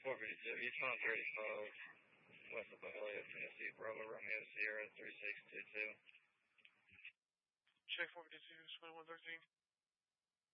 452, East 135, west of Bahia, Tennessee, Bravo, Romeo, Sierra, 3622. Check 452, 2113.